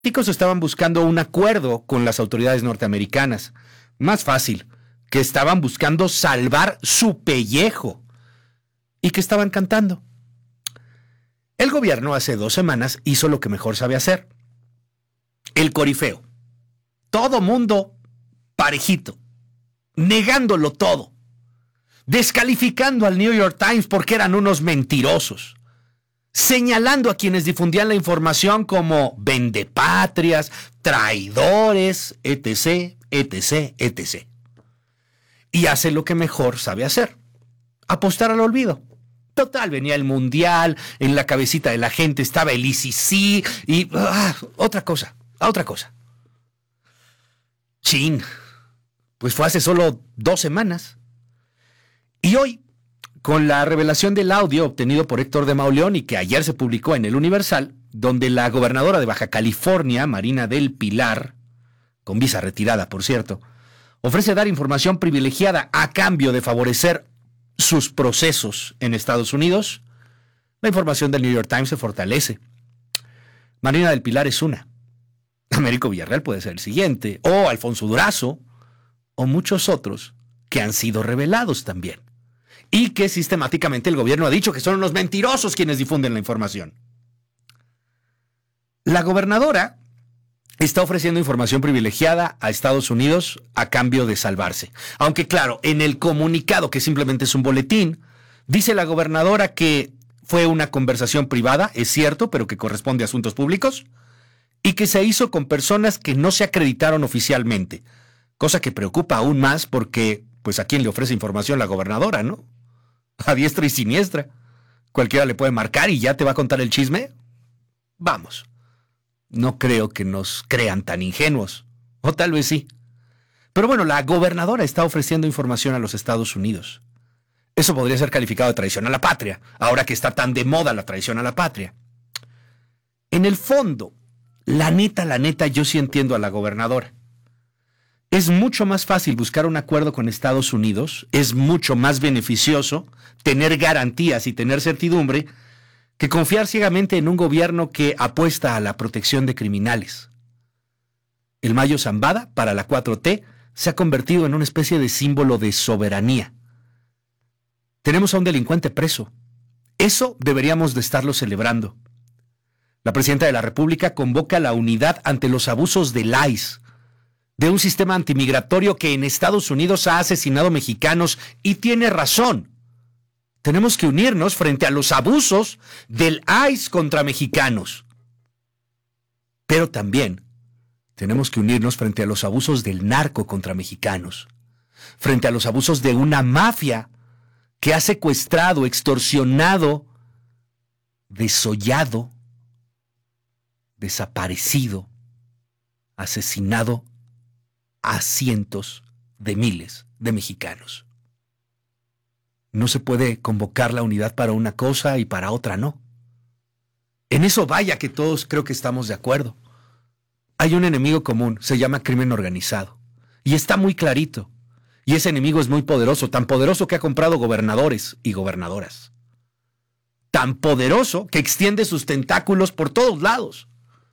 Los estaban buscando un acuerdo con las autoridades norteamericanas. Más fácil, que estaban buscando salvar su pellejo y que estaban cantando. El gobierno hace 2 semanas hizo lo que mejor sabe hacer. El corifeo. Todo mundo parejito, negándolo todo, descalificando al New York Times porque eran unos mentirosos, señalando a quienes difundían la información como vendepatrias, traidores, etc., etc., etc. Y hace lo que mejor sabe hacer: apostar al olvido. Total, venía el mundial, en la cabecita de la gente estaba el ICC y otra cosa. Chin, pues fue hace solo 2 semanas. Y hoy, con la revelación del audio obtenido por Héctor de Mauleón y que ayer se publicó en El Universal, donde la gobernadora de Baja California, Marina del Pilar, con visa retirada, por cierto, ofrece dar información privilegiada a cambio de favorecer sus procesos en Estados Unidos, la información del New York Times se fortalece. Marina del Pilar es una. Américo Villarreal puede ser el siguiente, o Alfonso Durazo, o muchos otros que han sido revelados también. Y que sistemáticamente el gobierno ha dicho que son unos mentirosos quienes difunden la información. La gobernadora está ofreciendo información privilegiada a Estados Unidos a cambio de salvarse. Aunque claro, en el comunicado, que simplemente es un boletín, dice la gobernadora que fue una conversación privada, es cierto, pero que corresponde a asuntos públicos, y que se hizo con personas que no se acreditaron oficialmente, cosa que preocupa aún más porque, pues, ¿a quién le ofrece información la gobernadora, no? A diestra y siniestra. Cualquiera le puede marcar y ya te va a contar el chisme. Vamos. No creo que nos crean tan ingenuos. O tal vez sí. Pero bueno, la gobernadora está ofreciendo información a los Estados Unidos. Eso podría ser calificado de traición a la patria, ahora que está tan de moda la traición a la patria. En el fondo, la neta, yo sí entiendo a la gobernadora. Es mucho más fácil buscar un acuerdo con Estados Unidos, es mucho más beneficioso tener garantías y tener certidumbre que confiar ciegamente en un gobierno que apuesta a la protección de criminales. El Mayo Zambada, para la 4T, se ha convertido en una especie de símbolo de soberanía. Tenemos a un delincuente preso. Eso deberíamos de estarlo celebrando. La presidenta de la República convoca la unidad ante los abusos del ICE, de un sistema antimigratorio que en Estados Unidos ha asesinado mexicanos, y tiene razón. Tenemos que unirnos frente a los abusos del ICE contra mexicanos. Pero también tenemos que unirnos frente a los abusos del narco contra mexicanos, frente a los abusos de una mafia que ha secuestrado, extorsionado, desollado, desaparecido, asesinado a cientos de miles de mexicanos. No se puede convocar la unidad para una cosa y para otra no. En eso vaya que todos creo que estamos de acuerdo. Hay un enemigo común, se llama crimen organizado. Y está muy clarito. Y ese enemigo es muy poderoso, tan poderoso que ha comprado gobernadores y gobernadoras. Tan poderoso que extiende sus tentáculos por todos lados.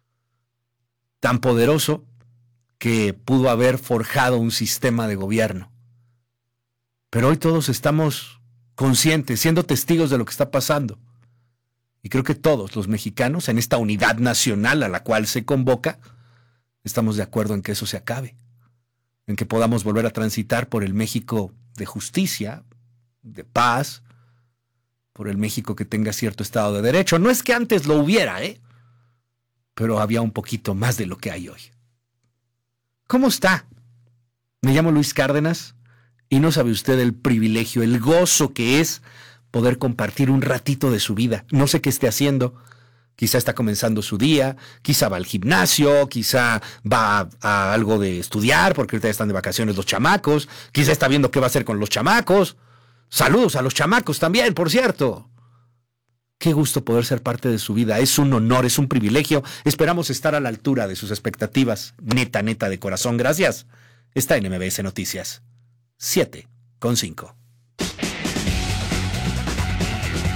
Tan poderoso que pudo haber forjado un sistema de gobierno. Pero hoy todos estamos conscientes, siendo testigos de lo que está pasando. Y creo que todos los mexicanos, en esta unidad nacional a la cual se convoca, estamos de acuerdo en que eso se acabe, en que podamos volver a transitar por el México de justicia, de paz, por el México que tenga cierto Estado de Derecho. No es que antes lo hubiera, pero había un poquito más de lo que hay hoy. ¿Cómo está? Me llamo Luis Cárdenas y no sabe usted el privilegio, el gozo que es poder compartir un ratito de su vida. No sé qué esté haciendo. Quizá está comenzando su día, quizá va al gimnasio, quizá va a algo de estudiar porque ahorita están de vacaciones los chamacos, quizá está viendo qué va a hacer con los chamacos. Saludos a los chamacos también, por cierto. Qué gusto poder ser parte de su vida. Es un honor, es un privilegio. Esperamos estar a la altura de sus expectativas. Neta, de corazón, gracias. Está en MBS Noticias. 7:5.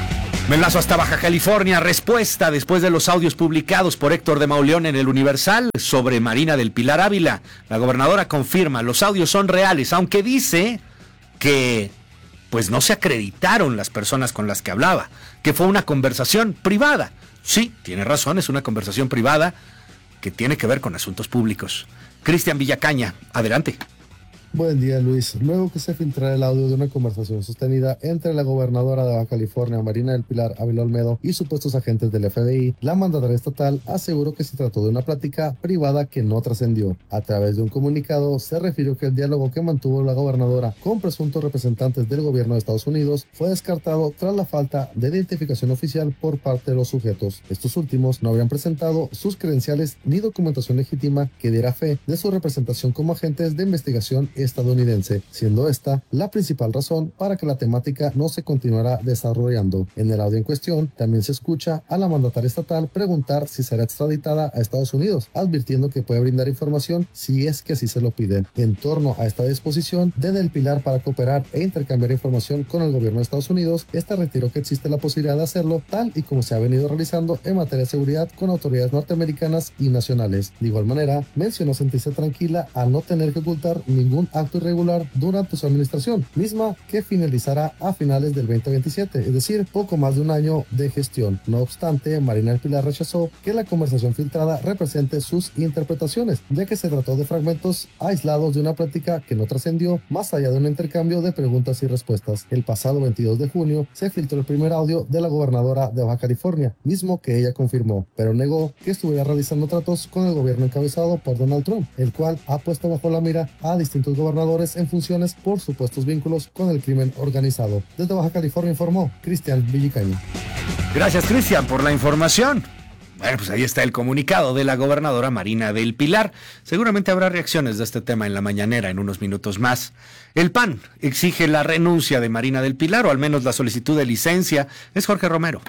Me enlazo hasta Baja California. Respuesta después de los audios publicados por Héctor de Mauleón en el Universal sobre Marina del Pilar Ávila. La gobernadora confirma, los audios son reales, aunque dice que pues no se acreditaron las personas con las que hablaba, que fue una conversación privada. Sí, tiene razón, es una conversación privada que tiene que ver con asuntos públicos. Cristian Villacaña, adelante. Buen día, Luis. Luego que se filtrara el audio de una conversación sostenida entre la gobernadora de Baja California, Marina del Pilar Ávila Olmedo, y supuestos agentes del FBI, la mandataria estatal aseguró que se trató de una plática privada que no trascendió. A través de un comunicado, se refirió que el diálogo que mantuvo la gobernadora con presuntos representantes del gobierno de Estados Unidos fue descartado tras la falta de identificación oficial por parte de los sujetos. Estos últimos no habían presentado sus credenciales ni documentación legítima que diera fe de su representación como agentes de investigación estadounidense, siendo esta la principal razón para que la temática no se continuara desarrollando. En el audio en cuestión también se escucha a la mandataria estatal preguntar si será extraditada a Estados Unidos, advirtiendo que puede brindar información si es que así se lo piden. En torno a esta disposición de Del Pilar para cooperar e intercambiar información con el gobierno de Estados Unidos, esta retiró que existe la posibilidad de hacerlo tal y como se ha venido realizando en materia de seguridad con autoridades norteamericanas y nacionales. De igual manera, mencionó sentirse tranquila al no tener que ocultar ningún acto irregular durante su administración, misma que finalizará a finales del 2027, es decir, poco más de un año de gestión. No obstante, Marina del Pilar rechazó que la conversación filtrada represente sus interpretaciones, ya que se trató de fragmentos aislados de una plática que no trascendió más allá de un intercambio de preguntas y respuestas. El pasado 22 de junio se filtró el primer audio de la gobernadora de Baja California, mismo que ella confirmó, pero negó que estuviera realizando tratos con el gobierno encabezado por Donald Trump, el cual ha puesto bajo la mira a distintos gobernadores en funciones por supuestos vínculos con el crimen organizado. Desde Baja California informó Cristian Villacaña. Gracias, Cristian, por la información. Bueno, pues ahí está el comunicado de la gobernadora Marina del Pilar. Seguramente habrá reacciones de este tema en la mañanera en unos minutos más. El PAN exige la renuncia de Marina del Pilar, o al menos la solicitud de licencia. Es Jorge Romero.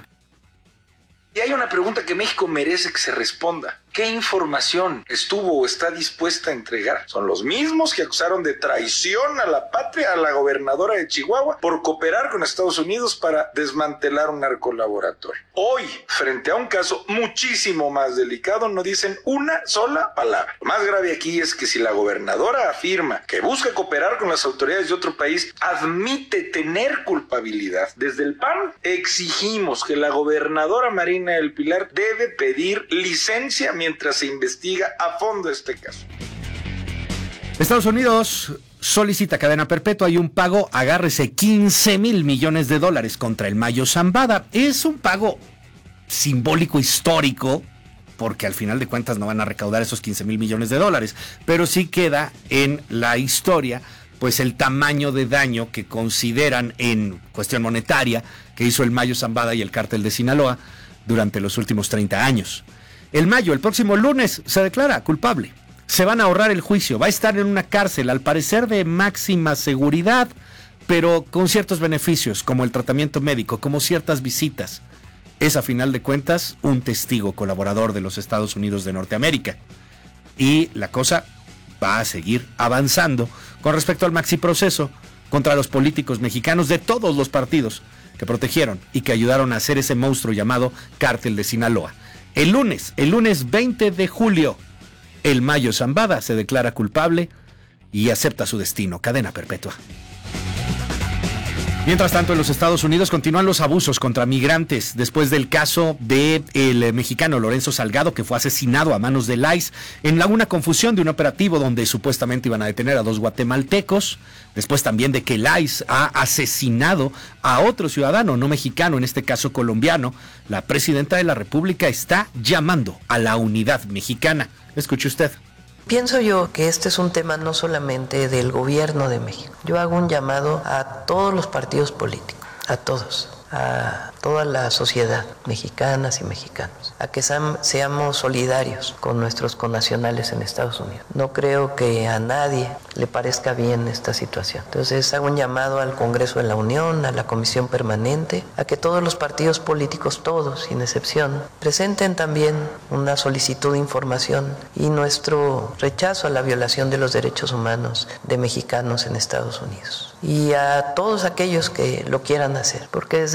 Y hay una pregunta que México merece que se responda. ¿Qué información estuvo o está dispuesta a entregar? Son los mismos que acusaron de traición a la patria a la gobernadora de Chihuahua por cooperar con Estados Unidos para desmantelar un narcolaboratorio. Hoy, frente a un caso muchísimo más delicado, no dicen una sola palabra. Lo más grave aquí es que si la gobernadora afirma que busca cooperar con las autoridades de otro país, admite tener culpabilidad. Desde el PAN exigimos que la gobernadora Marina del Pilar debe pedir licencia mientras se investiga a fondo este caso. Estados Unidos solicita cadena perpetua y un pago, agárrese, $15,000 millones contra el Mayo Zambada. Es un pago simbólico histórico, porque al final de cuentas no van a recaudar esos $15,000 millones, pero sí queda en la historia pues el tamaño de daño que consideran en cuestión monetaria que hizo el Mayo Zambada y el cártel de Sinaloa durante los últimos 30 años. El Mayo, el próximo lunes, se declara culpable. Se van a ahorrar el juicio. Va a estar en una cárcel, al parecer de máxima seguridad, pero con ciertos beneficios, como el tratamiento médico, como ciertas visitas. Es, a final de cuentas, un testigo colaborador de los Estados Unidos de Norteamérica. Y la cosa va a seguir avanzando con respecto al maxi proceso contra los políticos mexicanos de todos los partidos que protegieron y que ayudaron a hacer ese monstruo llamado Cártel de Sinaloa. El lunes 20 de julio, el Mayo Zambada se declara culpable y acepta su destino, cadena perpetua. Mientras tanto, en los Estados Unidos continúan los abusos contra migrantes después del caso del mexicano Lorenzo Salgado, que fue asesinado a manos del ICE en una confusión de un operativo donde supuestamente iban a detener a 2 guatemaltecos. Después también de que el ICE ha asesinado a otro ciudadano no mexicano, en este caso colombiano. La presidenta de la República está llamando a la unidad mexicana. Escuche usted. Pienso yo que este es un tema no solamente del gobierno de México. Yo hago un llamado a todos los partidos políticos, a todos, a toda la sociedad, mexicanas y mexicanos, a que seamos solidarios con nuestros connacionales en Estados Unidos. No creo que a nadie le parezca bien esta situación. Entonces hago un llamado al Congreso de la Unión, a la Comisión Permanente, a que todos los partidos políticos, todos sin excepción, presenten también una solicitud de información y nuestro rechazo a la violación de los derechos humanos de mexicanos en Estados Unidos. Y a todos aquellos que lo quieran hacer, porque desde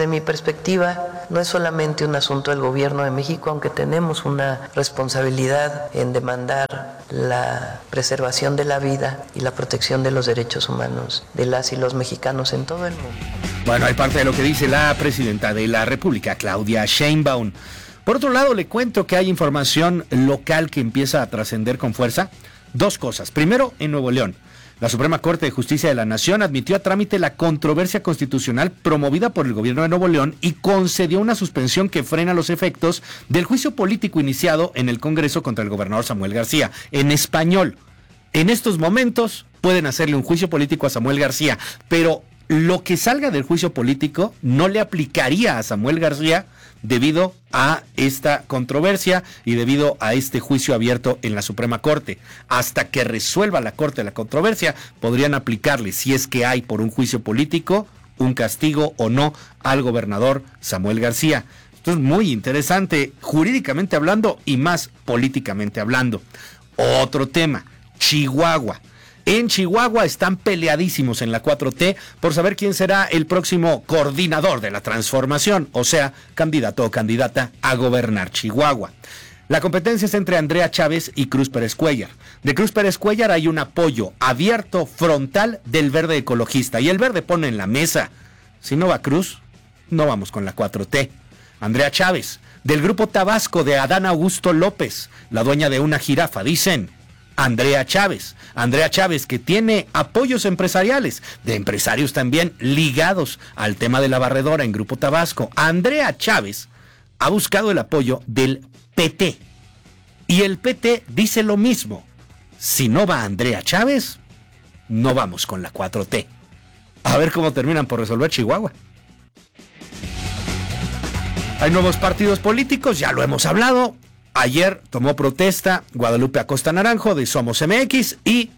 desde mi perspectiva, no es solamente un asunto del gobierno de México, aunque tenemos una responsabilidad en demandar la preservación de la vida y la protección de los derechos humanos de las y los mexicanos en todo el mundo. Bueno, hay parte de lo que dice la presidenta de la República, Claudia Sheinbaum. Por otro lado, le cuento que hay información local que empieza a trascender con fuerza. Dos cosas. Primero, en Nuevo León, la Suprema Corte de Justicia de la Nación admitió a trámite la controversia constitucional promovida por el gobierno de Nuevo León y concedió una suspensión que frena los efectos del juicio político iniciado en el Congreso contra el gobernador Samuel García. En español, en estos momentos pueden hacerle un juicio político a Samuel García, pero lo que salga del juicio político no le aplicaría a Samuel García debido a esta controversia y debido a este juicio abierto en la Suprema Corte. Hasta que resuelva la Corte la controversia, podrían aplicarle, si es que hay por un juicio político, un castigo o no al gobernador Samuel García. Esto es muy interesante, jurídicamente hablando y más políticamente hablando. Otro tema, Chihuahua. En Chihuahua están peleadísimos en la 4T por saber quién será el próximo coordinador de la transformación, o sea, candidato o candidata a gobernar Chihuahua. La competencia es entre Andrea Chávez y Cruz Pérez Cuéllar. De Cruz Pérez Cuéllar hay un apoyo abierto, frontal del Verde Ecologista, y el Verde pone en la mesa: si no va Cruz, no vamos con la 4T. Andrea Chávez, del Grupo Tabasco de Adán Augusto López, la dueña de una jirafa, dicen Andrea Chávez que tiene apoyos empresariales, de empresarios también ligados al tema de la barredora en Grupo Tabasco. Andrea Chávez ha buscado el apoyo del PT, y el PT dice lo mismo: si no va Andrea Chávez, no vamos con la 4T. A ver cómo terminan por resolver Chihuahua. Hay nuevos partidos políticos, ya lo hemos hablado. Ayer tomó protesta Guadalupe Acosta Naranjo de Somos MX y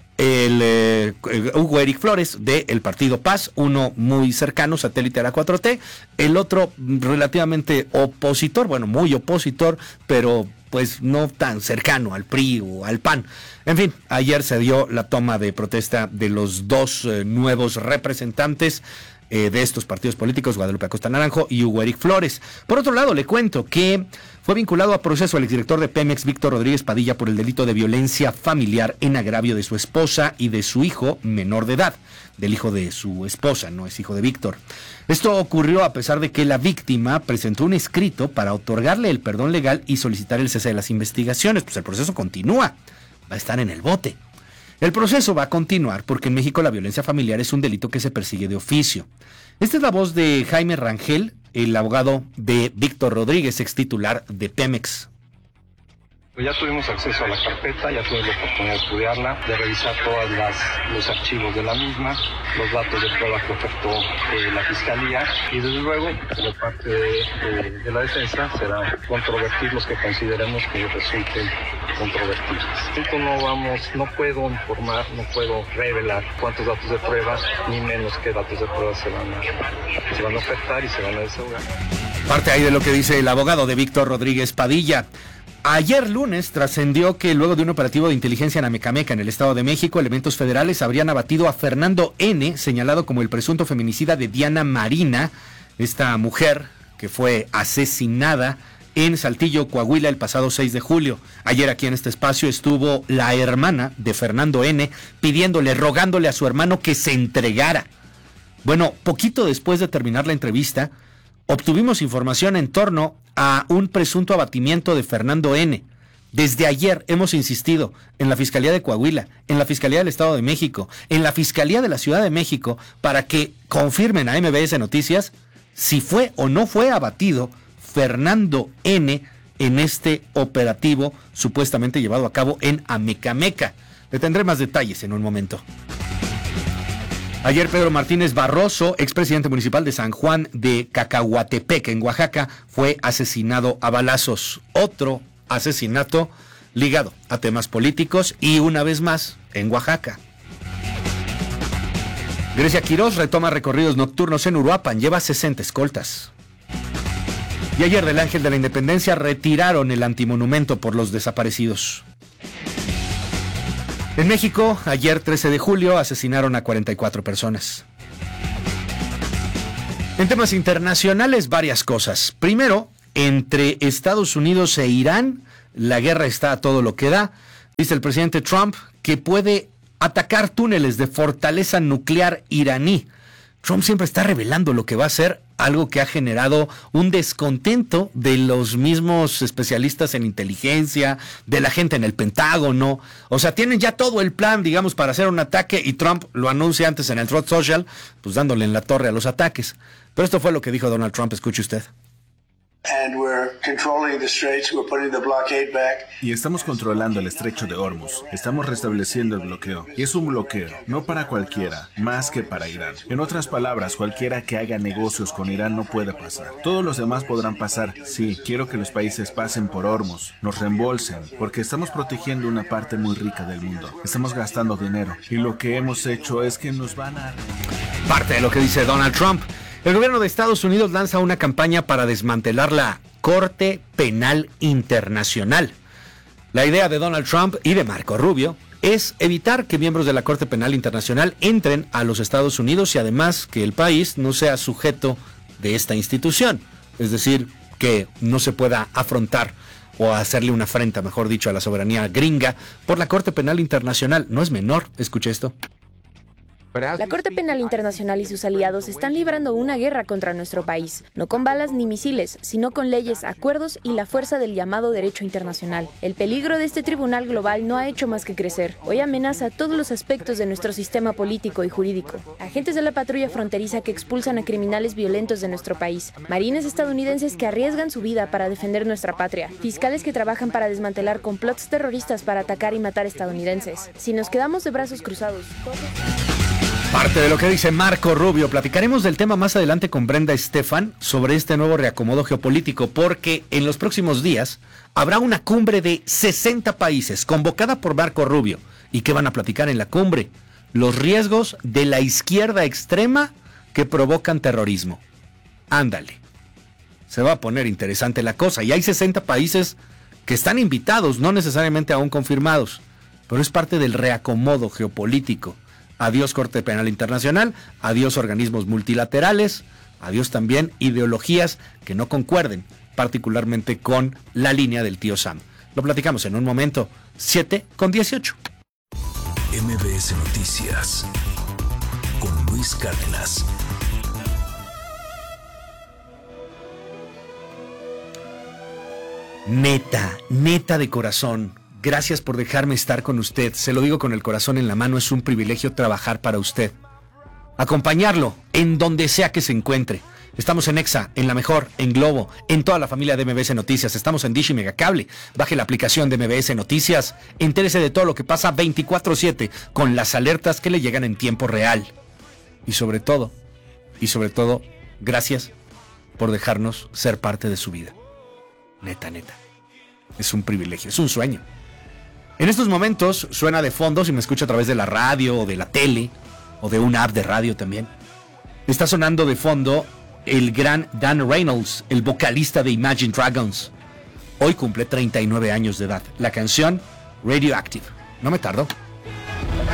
el Hugo Eric Flores del Partido Paz, uno muy cercano, satélite a la 4T, el otro relativamente opositor, bueno, muy opositor, pero pues no tan cercano al PRI o al PAN. En fin, ayer se dio la toma de protesta de los dos nuevos representantes de estos partidos políticos, Guadalupe Acosta Naranjo y Hugo Eric Flores. Por otro lado, le cuento que fue vinculado a proceso el exdirector de Pemex, Víctor Rodríguez Padilla, por el delito de violencia familiar en agravio de su esposa y de su hijo menor de edad, del hijo de su esposa, no es hijo de Víctor. Esto ocurrió a pesar de que la víctima presentó un escrito para otorgarle el perdón legal y solicitar el cese de las investigaciones. Pues el proceso continúa, va a estar en el bote. El proceso va a continuar porque en México la violencia familiar es un delito que se persigue de oficio. Esta es la voz de Jaime Rangel, el abogado de Víctor Rodríguez, ex titular de Pemex. Ya tuvimos acceso a la carpeta, ya tuvimos la oportunidad de estudiarla, de revisar todos los archivos de la misma, los datos de prueba que ofertó la Fiscalía, y desde luego, por parte de la defensa, será controvertir los que consideremos que resulten controvertibles. No puedo informar, no puedo revelar cuántos datos de prueba, ni menos qué datos de prueba se van a ofertar y se van a desahogar. Parte ahí de lo que dice el abogado de Víctor Rodríguez Padilla. Ayer lunes trascendió que luego de un operativo de inteligencia en Amecameca, en el Estado de México, elementos federales habrían abatido a Fernando N., señalado como el presunto feminicida de Diana Marina, esta mujer que fue asesinada en Saltillo, Coahuila, el pasado 6 de julio. Ayer aquí en este espacio estuvo la hermana de Fernando N. rogándole a su hermano que se entregara. Bueno, poquito después de terminar la entrevista, obtuvimos información en torno a un presunto abatimiento de Fernando N. Desde ayer hemos insistido en la Fiscalía de Coahuila, en la Fiscalía del Estado de México, en la Fiscalía de la Ciudad de México, para que confirmen a MBS Noticias si fue o no fue abatido Fernando N. en este operativo supuestamente llevado a cabo en Amecameca. Le tendré más detalles en un momento. Ayer Pedro Martínez Barroso, expresidente municipal de San Juan de Cacahuatepec, en Oaxaca, fue asesinado a balazos. Otro asesinato ligado a temas políticos y una vez más en Oaxaca. Grecia Quirós retoma recorridos nocturnos en Uruapan, lleva 60 escoltas. Y ayer del Ángel de la Independencia retiraron el antimonumento por los desaparecidos. En México, ayer 13 de julio, asesinaron a 44 personas. En temas internacionales, varias cosas. Primero, entre Estados Unidos e Irán, la guerra está a todo lo que da. Dice el presidente Trump que puede atacar túneles de fortaleza nuclear iraní. Trump siempre está revelando lo que va a hacer, algo que ha generado un descontento de los mismos especialistas en inteligencia, de la gente en el Pentágono. O sea, tienen ya todo el plan, digamos, para hacer un ataque, y Trump lo anuncia antes en el Truth Social, pues dándole en la torre a los ataques. Pero esto fue lo que dijo Donald Trump, escuche usted. Y estamos controlando el estrecho de Hormuz. Estamos restableciendo el bloqueo. Y es un bloqueo, no para cualquiera, más que para Irán. En otras palabras, cualquiera que haga negocios con Irán no puede pasar. Todos los demás podrán pasar. Sí, quiero que los países pasen por Hormuz, nos reembolsen, porque estamos protegiendo una parte muy rica del mundo. Estamos gastando dinero. Y lo que hemos hecho es que nos van a... Parte de lo que dice Donald Trump. El gobierno de Estados Unidos lanza una campaña para desmantelar la Corte Penal Internacional. La idea de Donald Trump y de Marco Rubio es evitar que miembros de la Corte Penal Internacional entren a los Estados Unidos y además que el país no sea sujeto de esta institución. Es decir, que no se pueda afrontar o hacerle una afrenta, mejor dicho, a la soberanía gringa por la Corte Penal Internacional. No es menor, escuche esto. La Corte Penal Internacional y sus aliados están librando una guerra contra nuestro país, no con balas ni misiles, sino con leyes, acuerdos y la fuerza del llamado derecho internacional. El peligro de este tribunal global no ha hecho más que crecer. Hoy amenaza todos los aspectos de nuestro sistema político y jurídico. Agentes de la patrulla fronteriza que expulsan a criminales violentos de nuestro país, marines estadounidenses que arriesgan su vida para defender nuestra patria, fiscales que trabajan para desmantelar complots terroristas para atacar y matar estadounidenses. Si nos quedamos de brazos cruzados... Parte de lo que dice Marco Rubio. Platicaremos del tema más adelante con Brenda Estefan sobre este nuevo reacomodo geopolítico, porque en los próximos días habrá una cumbre de 60 países convocada por Marco Rubio. ¿Y qué van a platicar en la cumbre? Los riesgos de la izquierda extrema que provocan terrorismo. Ándale. Se va a poner interesante la cosa. Y hay 60 países que están invitados, no necesariamente aún confirmados, pero es parte del reacomodo geopolítico. Adiós Corte Penal Internacional, adiós organismos multilaterales, adiós también ideologías que no concuerden, particularmente con la línea del tío Sam. Lo platicamos en un momento. 7:18. MBS Noticias con Luis Cárdenas. Neta de corazón. Gracias por dejarme estar con usted. Se lo digo con el corazón en la mano, es un privilegio trabajar para usted. Acompañarlo en donde sea que se encuentre. Estamos en Exa, en La Mejor, en Globo, en toda la familia de MBS Noticias. Estamos en Dish y Megacable. Baje la aplicación de MBS Noticias. Entérese de todo lo que pasa 24/7 con las alertas que le llegan en tiempo real. Y sobre todo, gracias por dejarnos ser parte de su vida. Neta. Es un privilegio, es un sueño. En estos momentos suena de fondo, si me escucha a través de la radio o de la tele o de una app de radio también. Está sonando de fondo el gran Dan Reynolds, el vocalista de Imagine Dragons. Hoy cumple 39 años de edad. La canción Radioactive. No me tardo.